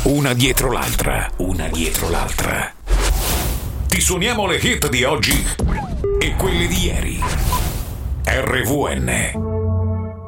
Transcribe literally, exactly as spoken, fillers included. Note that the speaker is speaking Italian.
Una dietro l'altra, una dietro l'altra. Ti suoniamo le hit di oggi e quelle di ieri. R V N